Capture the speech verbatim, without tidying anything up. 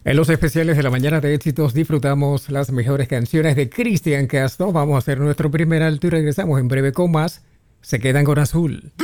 En los especiales de la mañana de éxitos disfrutamos las mejores canciones de Cristian Castro. Vamos a hacer nuestro primer alto y regresamos en breve con más. Se quedan con Azul.